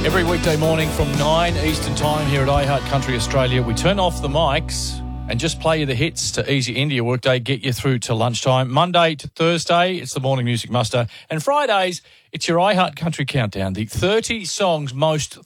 Every weekday morning from 9 Eastern Time here at iHeart Country Australia, we turn off the mics and just play you the hits to ease your India workday, get you through to lunchtime. Monday to Thursday, it's the Morning Music Muster. And Fridays, it's your iHeart Country Countdown, the 30 songs most